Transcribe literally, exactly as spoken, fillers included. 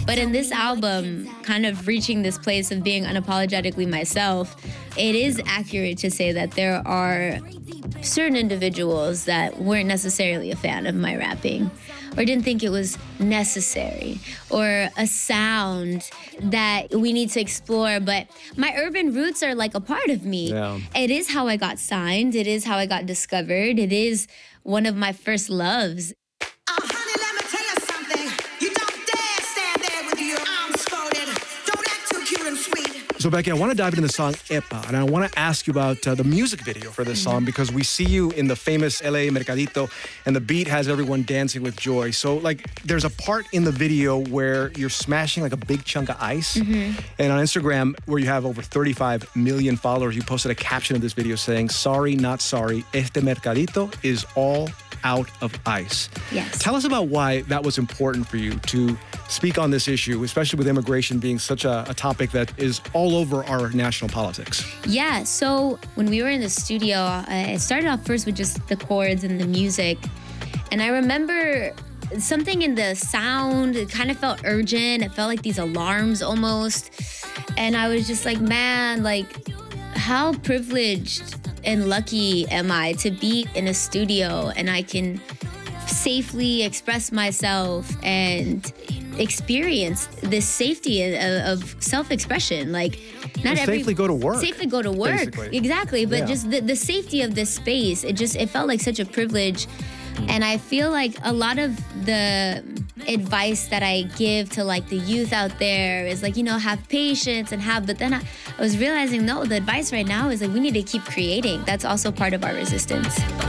But in this album, kind of reaching this place of being unapologetically myself, it is accurate to say that there are certain individuals that weren't necessarily a fan of my rapping, or didn't think it was necessary, or a sound that we need to explore. But my urban roots are like a part of me. Yeah. It is how I got signed. It is how I got discovered. It is one of my first loves. Oh, honey, let me tell you something. You don't dare stand there with your arms folded. Don't act too cute and sweet. So, Becky, I want to dive into the song Epa, and I want to ask you about uh, the music video for this song, because we see you in the famous L A Mercadito, and the beat has everyone dancing with joy. So, like, there's a part in the video where you're smashing, like, a big chunk of ice. Mm-hmm. And on Instagram, where you have over thirty-five million followers, you posted a caption of this video saying, "Sorry, not sorry, este Mercadito is all out of ice." Yes. Tell us about why that was important for you to speak on this issue, especially with immigration being such a, a topic that is all over our national politics. Yeah, so when we were in the studio, uh, it started off first with just the chords and the music. And I remember something in the sound, it kind of felt urgent. It felt like these alarms almost. And I was just like, man, like, how privileged and lucky am I to be in a studio and I can safely express myself and experience this safety of, of self-expression. Like, not And every safely go to work. Safely go to work. Basically. Exactly. But Yeah. just the, the safety of this space, it just, it felt like such a privilege. And I feel like a lot of the advice that I give to like the youth out there is like, you know, have patience and have, but then I, I was realizing, no, the advice right now is like, we need to keep creating. That's also part of our resistance.